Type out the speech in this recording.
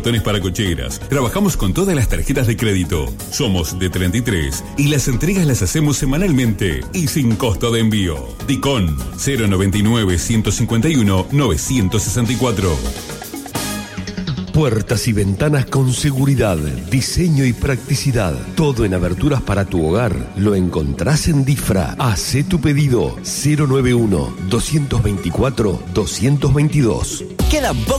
portones para cocheras. Trabajamos con todas las tarjetas de crédito. Somos de 33 y las entregas las hacemos semanalmente y sin costo de envío. Ticón 099-151-964. Puertas y ventanas con seguridad, diseño y practicidad. Todo en aberturas para tu hogar. Lo encontrás en Difra. Hacé tu pedido 091-224-222. Quedan pocos